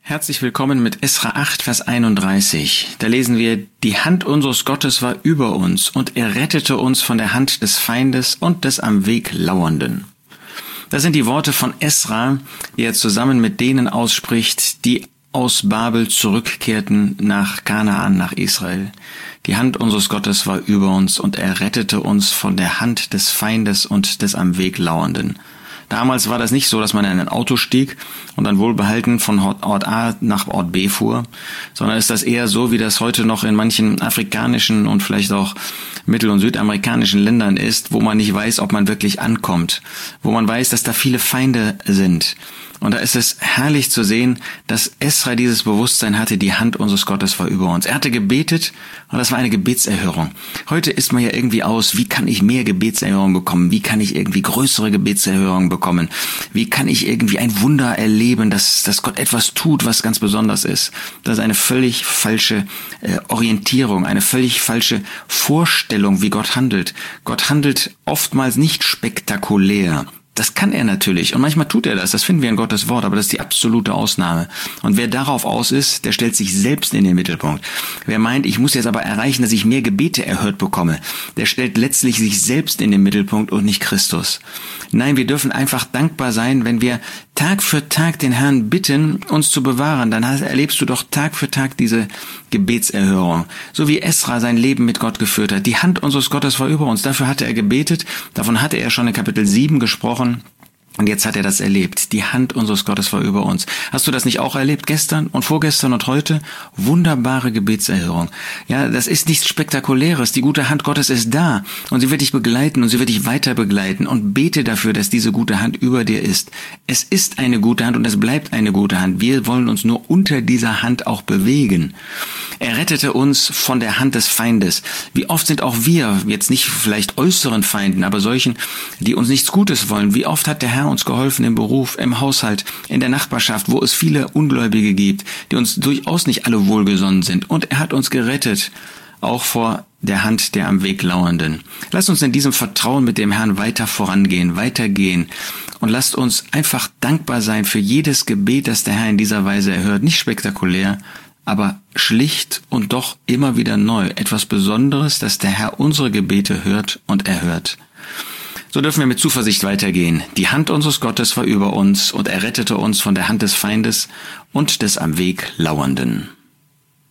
Herzlich willkommen mit Esra 8, Vers 31. Da lesen wir, die Hand unseres Gottes war über uns und er rettete uns von der Hand des Feindes und des am Weg Lauernden. Das sind die Worte von Esra, die er zusammen mit denen ausspricht, die aus Babel zurückkehrten nach Kanaan, nach Israel. Die Hand unseres Gottes war über uns und er rettete uns von der Hand des Feindes und des am Weg Lauernden. Damals war das nicht so, dass man in ein Auto stieg und dann wohlbehalten von Ort A nach Ort B fuhr, sondern ist das eher so, wie das heute noch in manchen afrikanischen und vielleicht auch mittel- und südamerikanischen Ländern ist, wo man nicht weiß, ob man wirklich ankommt, wo man weiß, dass da viele Feinde sind. Und da ist es herrlich zu sehen, dass Esra dieses Bewusstsein hatte, die Hand unseres Gottes war über uns. Er hatte gebetet und das war eine Gebetserhörung. Heute ist man ja irgendwie aus, wie kann ich mehr Gebetserhörung bekommen? Wie kann ich irgendwie größere Gebetserhörung bekommen? Wie kann ich irgendwie ein Wunder erleben, dass Gott etwas tut, was ganz besonders ist? Das ist eine völlig falsche Orientierung, eine völlig falsche Vorstellung, wie Gott handelt. Gott handelt oftmals nicht spektakulär. Das kann er natürlich und manchmal tut er das finden wir in Gottes Wort, aber das ist die absolute Ausnahme. Und wer darauf aus ist, der stellt sich selbst in den Mittelpunkt. Wer meint, ich muss jetzt aber erreichen, dass ich mehr Gebete erhört bekomme, der stellt letztlich sich selbst in den Mittelpunkt und nicht Christus. Nein, wir dürfen einfach dankbar sein, wenn wir Tag für Tag den Herrn bitten, uns zu bewahren, dann erlebst du doch Tag für Tag diese Gebetserhörung. So wie Esra sein Leben mit Gott geführt hat. Die Hand unseres Gottes war über uns. Dafür hatte er gebetet. Davon hatte er schon in Kapitel 7 gesprochen. Und jetzt hat er das erlebt. Die Hand unseres Gottes war über uns. Hast du das nicht auch erlebt? Gestern und vorgestern und heute? Wunderbare Gebetserhörung. Ja, das ist nichts Spektakuläres. Die gute Hand Gottes ist da. Und sie wird dich begleiten und sie wird dich weiter begleiten. Und bete dafür, dass diese gute Hand über dir ist. Es ist eine gute Hand und es bleibt eine gute Hand. Wir wollen uns nur unter dieser Hand auch bewegen. Er rettete uns von der Hand des Feindes. Wie oft sind auch wir, jetzt nicht vielleicht äußeren Feinden, aber solchen, die uns nichts Gutes wollen. Wie oft hat der Herr uns geholfen im Beruf, im Haushalt, in der Nachbarschaft, wo es viele Ungläubige gibt, die uns durchaus nicht alle wohlgesonnen sind. Und er hat uns gerettet, auch vor der Hand der am Weg Lauernden. Lasst uns in diesem Vertrauen mit dem Herrn weiter vorangehen, weitergehen. Und lasst uns einfach dankbar sein für jedes Gebet, das der Herr in dieser Weise erhört. Nicht spektakulär, aber schlicht und doch immer wieder neu. Etwas Besonderes, dass der Herr unsere Gebete hört und erhört. So dürfen wir mit Zuversicht weitergehen. Die Hand unseres Gottes war über uns und er rettete uns von der Hand des Feindes und des am Weg Lauernden.